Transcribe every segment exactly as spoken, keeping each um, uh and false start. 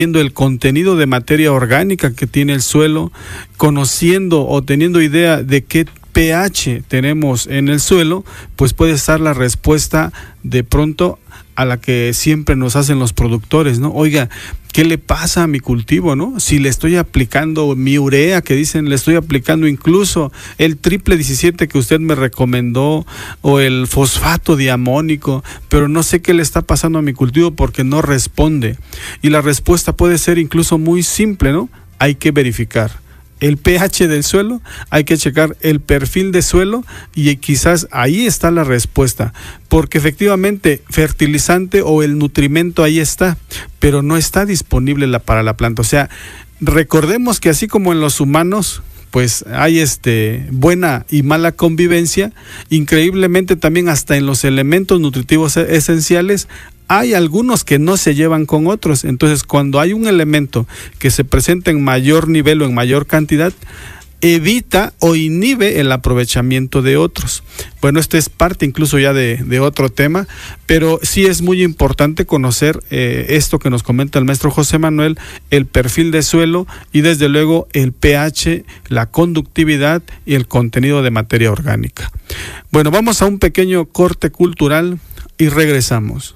el contenido de materia orgánica que tiene el suelo, conociendo o teniendo idea de qué pH tenemos en el suelo, pues puede estar la respuesta de pronto a la que siempre nos hacen los productores, ¿no? Oiga, ¿qué le pasa a mi cultivo, no? Si le estoy aplicando mi urea, que dicen, le estoy aplicando incluso el triple diecisiete que usted me recomendó, o el fosfato diamónico, pero no sé qué le está pasando a mi cultivo porque no responde. Y la respuesta puede ser incluso muy simple, ¿no? Hay que verificar el pH del suelo, hay que checar el perfil de suelo y quizás ahí está la respuesta, porque efectivamente fertilizante o el nutrimento ahí está, pero no está disponible la, para la planta. O sea, recordemos que así como en los humanos pues hay este buena y mala convivencia, increíblemente también hasta en los elementos nutritivos esenciales hay algunos que no se llevan con otros. Entonces, cuando hay un elemento que se presenta en mayor nivel o en mayor cantidad, evita o inhibe el aprovechamiento de otros. Bueno, este es parte incluso ya de, de otro tema, pero sí es muy importante conocer eh, esto que nos comenta el maestro José Manuel, el perfil de suelo y desde luego el pH, la conductividad y el contenido de materia orgánica. Bueno, vamos a un pequeño corte cultural y regresamos.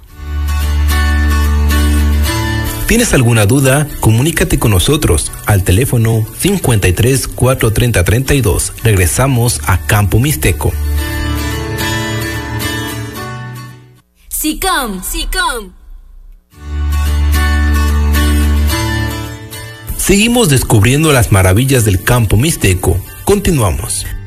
¿Tienes alguna duda? Comunícate con nosotros al teléfono cincuenta y tres, cuatrocientos treinta, treinta y dos. Regresamos a Campo Mixteco. SICAM, SICAM. Seguimos descubriendo las maravillas del Campo Mixteco. Continuamos.